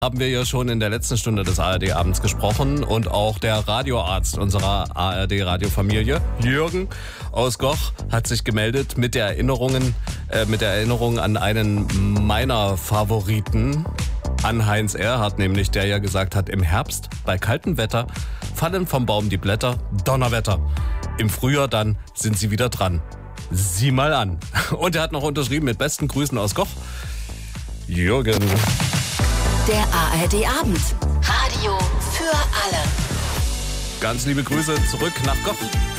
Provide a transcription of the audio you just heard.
Haben wir ja schon in der letzten Stunde des ARD-Abends gesprochen und auch der Radioarzt unserer ARD-Radiofamilie, Jürgen aus Goch, hat sich gemeldet mit der Erinnerung an einen meiner Favoriten, an Heinz Erhardt, nämlich der ja gesagt hat, im Herbst bei kaltem Wetter fallen vom Baum die Blätter, Donnerwetter. Im Frühjahr dann sind sie wieder dran. Sieh mal an. Und er hat noch unterschrieben mit besten Grüßen aus Goch, Jürgen. Der ARD-Abend. Radio für alle. Ganz liebe Grüße zurück nach Goch.